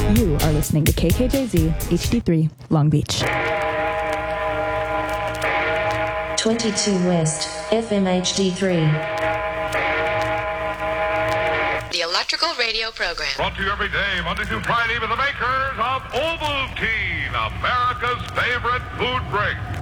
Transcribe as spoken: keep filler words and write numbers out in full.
You are listening to K K J Z H D three Long Beach. twenty-two West, F M H D three. The Electrical Radio Program. Brought to you every day, Monday through Friday, by the makers of Ovaltine, America's favorite food drink.